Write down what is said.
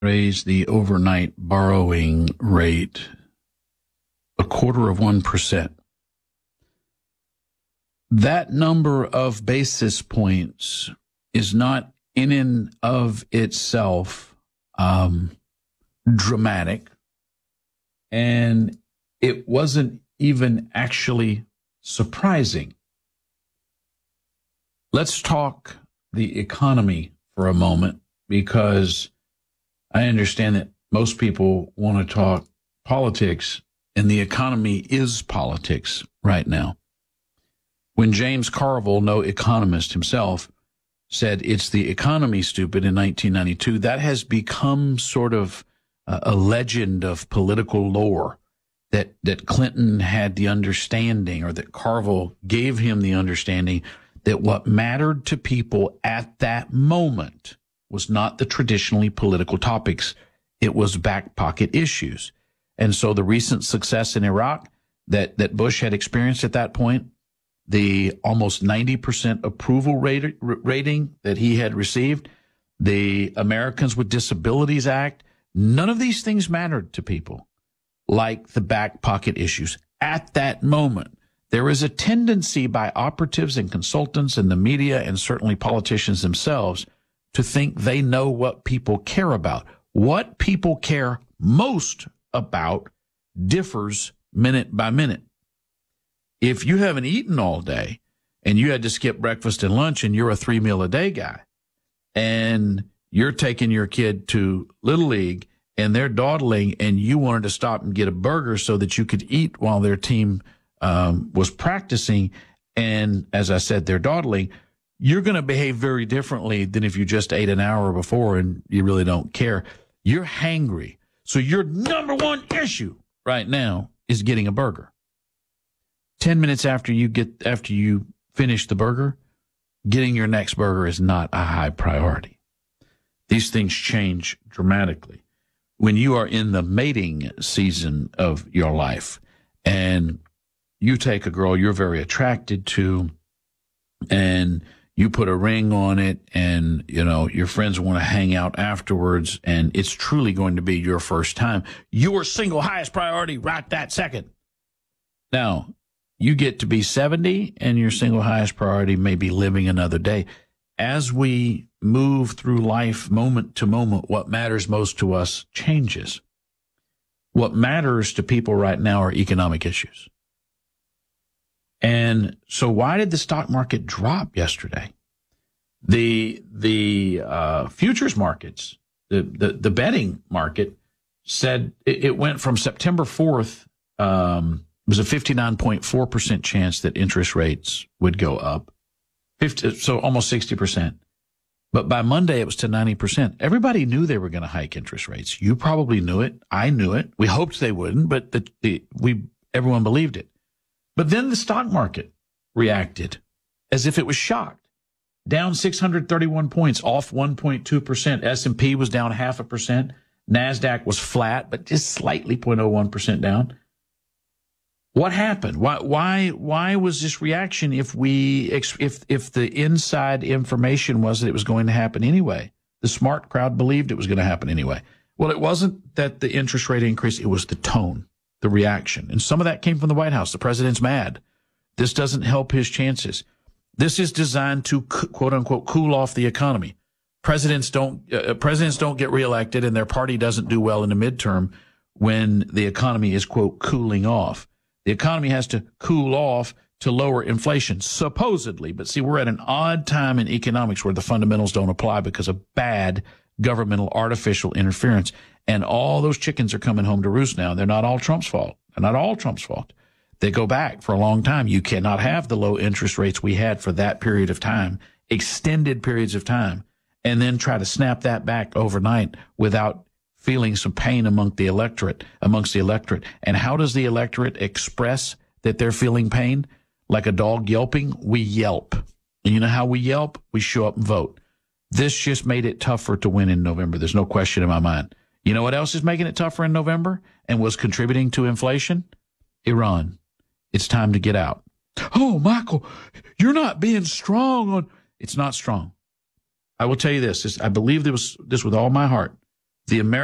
raise the overnight borrowing rate 0.25%. That number of basis points is not in and of itself dramatic, and it wasn't even actually surprising. Let's talk the economy for a moment, because I understand that most people want to talk politics, and the economy is politics right now. When James Carville, no economist himself, said it's the economy, stupid, in 1992, that has become sort of a legend of political lore, that Clinton had the understanding, or that Carville gave him the understanding, that what mattered to people at that moment was not the traditionally political topics. It was back pocket issues. And so the recent success in Iraq that Bush had experienced at that point, the almost 90% approval rating that he had received, the Americans with Disabilities Act, none of these things mattered to people like the back pocket issues at that moment. There is a tendency by operatives and consultants and the media, and certainly politicians themselves, to think they know what people care about. What people care most about differs minute by minute. If you haven't eaten all day and you had to skip breakfast and lunch, and you're a 3-meal-a-day guy, and you're taking your kid to Little League and they're dawdling, and you wanted to stop and get a burger so that you could eat while their team was practicing, and as I said, they're dawdling, you're going to behave very differently than if you just ate an hour before and you really don't care. You're hangry. So your number one issue right now is getting a burger. 10 minutes after you finish the burger, getting your next burger is not a high priority. These things change dramatically. When you are in the mating season of your life, and you take a girl you're very attracted to, and you put a ring on it, and, you know, your friends want to hang out afterwards, and it's truly going to be your first time, your single highest priority right that second. Now, you get to be 70, and your single highest priority may be living another day. As we move through life moment to moment, what matters most to us changes. What matters to people right now are economic issues. And so why did the stock market drop yesterday? The futures markets, the betting market, said it went from September 4th, it was a 59.4% chance that interest rates would go up, so almost 60%. But by Monday, it was to 90%. Everybody knew they were going to hike interest rates. You probably knew it. I knew it. We hoped they wouldn't, but everyone believed it. But then the stock market reacted as if it was shocked. Down 631 points, off 1.2%. S&P was down 0.5%. NASDAQ was flat, but just slightly 0.01% down. What happened? Why was this reaction if the inside information was that it was going to happen anyway? The smart crowd believed it was going to happen anyway. Well, it wasn't that the interest rate increase, it was the tone, the reaction. And some of that came from the White House. The president's mad. This doesn't help his chances. This is designed to, quote unquote, cool off the economy. Presidents don't get reelected, and their party doesn't do well in the midterm when the economy is, quote, cooling off. The economy has to cool off to lower inflation, supposedly. But see, we're at an odd time in economics where the fundamentals don't apply because of bad governmental artificial interference. And all those chickens are coming home to roost now. They're not all Trump's fault. They're not all Trump's fault. They go back for a long time. You cannot have the low interest rates we had for that period of time, extended periods of time, and then try to snap that back overnight without feeling some pain amongst the electorate. And how does the electorate express that they're feeling pain? Like a dog yelping, we yelp. And you know how we yelp? We show up and vote. This just made it tougher to win in November. There's no question in my mind. You know what else is making it tougher in November and was contributing to inflation? Iran. It's time to get out. Oh, Michael, you're not being strong on. It's not strong. I will tell you this. I believe this with all my heart. The American